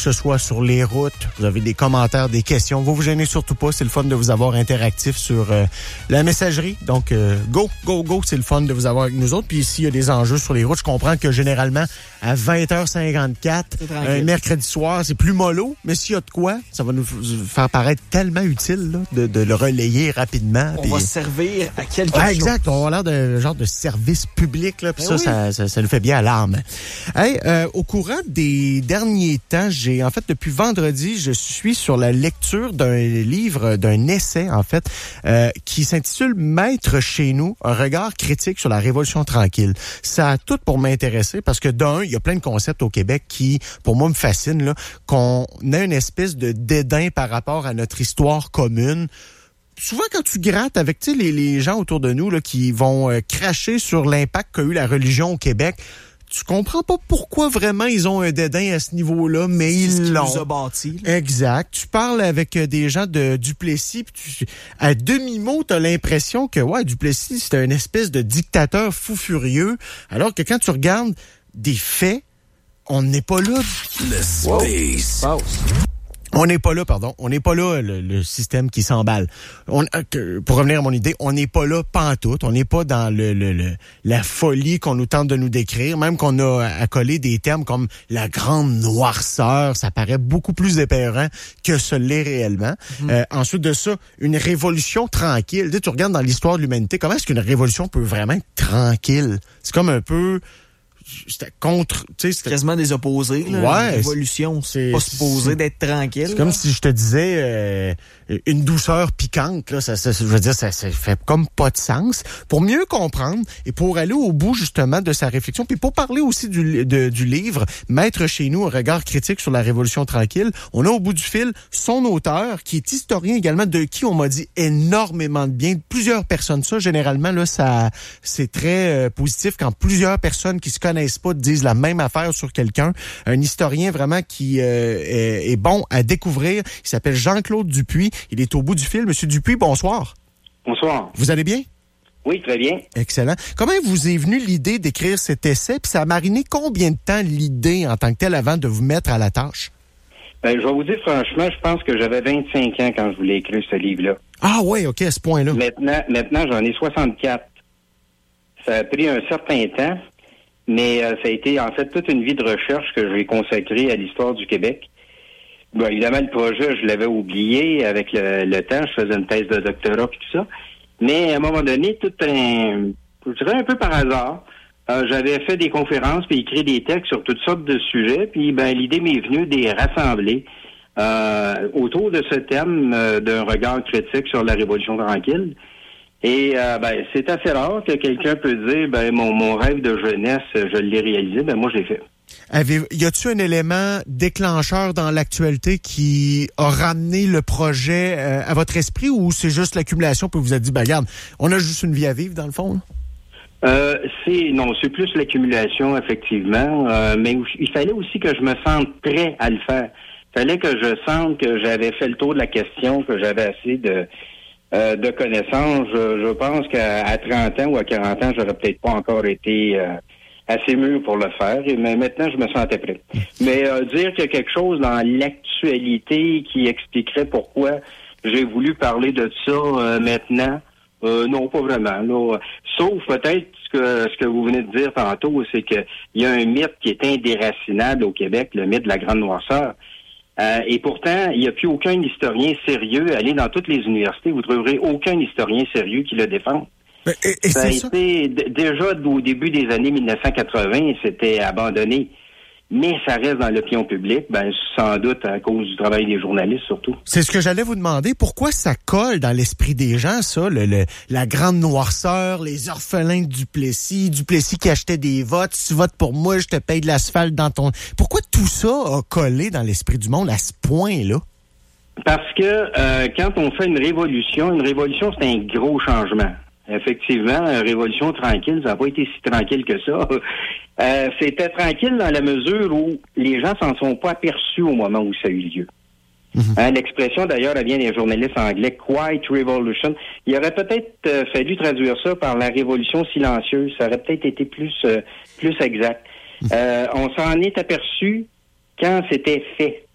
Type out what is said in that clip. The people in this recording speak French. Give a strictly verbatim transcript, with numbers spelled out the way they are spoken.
ce soit sur les routes, vous avez des commentaires, des questions, vous vous gênez surtout pas. C'est le fun de vous avoir interactif sur euh, la messagerie. Donc, euh, go, go, go, c'est le fun de vous avoir avec nous autres. Puis s'il y a des enjeux sur les routes, je comprends que généralement, à vingt heures cinquante-quatre, un mercredi soir, c'est plus mollo. Mais s'il y a de quoi, ça va nous faire paraître tellement utile là, de, de le relayer rapidement. On puis... va servir à quelque ah, chose. Exact, on a l'air de genre de service public. Là, puis ben ça, oui. ça, ça, ça nous fait bien à l'âme. Hey, euh, au courant des derniers temps, j'ai en fait depuis vendredi, je suis sur la lecture d'un livre, d'un essai en fait, euh, qui s'intitule Maître chez nous, un regard critique sur la Révolution tranquille. Ça a tout pour m'intéresser parce que d'un, il y a plein de concepts au Québec qui, pour moi, me fascinent, là, qu'on a une espèce de dédain par rapport à notre histoire commune. Souvent, quand tu grattes avec tu sais, les, les gens autour de nous là, qui vont euh, cracher sur l'impact qu'a eu la religion au Québec, tu comprends pas pourquoi vraiment ils ont un dédain à ce niveau-là, mais c'est ils ce qui l'ont. nous a bâti, là. Exact. Tu parles avec des gens de Duplessis, puis tu, à demi-mot, t'as l'impression que ouais, Duplessis, c'était une espèce de dictateur fou furieux, alors que quand tu regardes des faits, on n'est pas là. Le space. Wow. On n'est pas là, pardon. On n'est pas là, le, le système qui s'emballe. On, euh, pour revenir à mon idée, on n'est pas là pantoute. On n'est pas dans le, le, le la folie qu'on nous tente de nous décrire. Même qu'on a accolé des termes comme la grande noirceur, ça paraît beaucoup plus épeurant que ce l'est réellement. Mm-hmm. Euh, ensuite de ça, une révolution tranquille. Tu sais, tu regardes dans l'histoire de l'humanité, comment est-ce qu'une révolution peut vraiment être tranquille? C'est comme un peu... C'était contre, tu sais, c'était quasiment des opposés. Là. Ouais, une révolution, c'est pas supposé d'être tranquille. C'est comme si je te disais euh, une douceur piquante. Là, ça, ça, je veux dire, ça, ça fait comme pas de sens. Pour mieux comprendre et pour aller au bout justement de sa réflexion, puis pour parler aussi du, de, du livre Maître chez nous, un regard critique sur la Révolution tranquille, on a au bout du fil son auteur, qui est historien également, de qui on m'a dit énormément de bien. Plusieurs personnes, ça généralement là, ça c'est très euh, positif quand plusieurs personnes qui se connaissent pas disent la même affaire sur quelqu'un. Un historien vraiment qui euh, est, est bon à découvrir. Il s'appelle Jean-Claude Dupuis. Il est au bout du fil. Monsieur Dupuis, bonsoir. Bonsoir. Vous allez bien? Oui, très bien. Excellent. Comment vous est venue l'idée d'écrire cet essai? Puis ça a mariné combien de temps l'idée en tant que telle avant de vous mettre à la tâche? Ben, je vais vous dire franchement, je pense que j'avais vingt-cinq ans quand je voulais écrire ce livre-là. Ah ouais, OK, à ce point-là. Maintenant, maintenant j'en ai soixante-quatre. Ça a pris un certain temps. Mais euh, ça a été en fait toute une vie de recherche que j'ai consacrée à l'histoire du Québec. Bon, évidemment, le projet, je l'avais oublié avec le, le temps. Je faisais une thèse de doctorat et tout ça. Mais à un moment donné, tout un, je dirais un peu par hasard, euh, j'avais fait des conférences puis écrit des textes sur toutes sortes de sujets. Puis ben l'idée m'est venue de les rassembler euh, autour de ce thème euh, d'un regard critique sur la Révolution tranquille. Et euh, ben c'est assez rare que quelqu'un peut dire ben mon, mon rêve de jeunesse, je l'ai réalisé, ben moi je l'ai fait. Avez, y a-t-il un élément déclencheur dans l'actualité qui a ramené le projet euh, à votre esprit, ou c'est juste l'accumulation puis vous avez dit ben regarde, on a juste une vie à vivre dans le fond? Euh, c'est non, c'est plus l'accumulation effectivement, euh, mais il fallait aussi que je me sente prêt à le faire. Il fallait que je sente que j'avais fait le tour de la question, que j'avais assez de Euh, de connaissances. Je, je pense qu'à à trente ans ou à quarante ans, j'aurais peut-être pas encore été euh, assez mûr pour le faire. Et, mais maintenant, je me sentais prêt. Mais euh, dire qu'il y a quelque chose dans l'actualité qui expliquerait pourquoi j'ai voulu parler de ça euh, maintenant, euh, non, pas vraiment. Là. Sauf peut-être ce que ce que vous venez de dire tantôt, c'est qu'il y a un mythe qui est indéracinable au Québec, le mythe de la Grande Noirceur. Euh, et pourtant, il n'y a plus aucun historien sérieux. Allez dans toutes les universités, vous trouverez aucun historien sérieux qui le défend. Et, et ça a c'est été ça? d- déjà au début des années mille neuf cent quatre-vingts, c'était abandonné. Mais ça reste dans l'opinion publique, ben sans doute à cause du travail des journalistes surtout. C'est ce que j'allais vous demander. Pourquoi ça colle dans l'esprit des gens, ça, le, le, la grande noirceur, les orphelins de Duplessis, Duplessis qui achetait des votes, si tu votes pour moi, je te paye de l'asphalte dans ton... Pourquoi tout ça a collé dans l'esprit du monde à ce point-là? Parce que euh, quand on fait une révolution, une révolution, c'est un gros changement. Effectivement, une révolution tranquille, ça n'a pas été si tranquille que ça. Euh, c'était tranquille dans la mesure où les gens s'en sont pas aperçus au moment où ça a eu lieu. Mm-hmm. Hein, l'expression, d'ailleurs, elle vient des journalistes anglais, « Quiet Revolution ». Il aurait peut-être euh, fallu traduire ça par la révolution silencieuse. Ça aurait peut-être été plus euh, plus exact. Mm-hmm. Euh, on s'en est aperçu quand c'était fait.